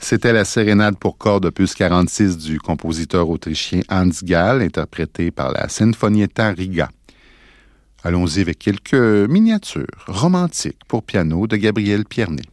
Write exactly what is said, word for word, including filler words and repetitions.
C'était la sérénade pour cordes opus quarante-six du compositeur autrichien Hans Gall, interprétée par la Sinfonietta Riga. Allons-y avec quelques miniatures romantiques pour piano de Gabriel Pierné.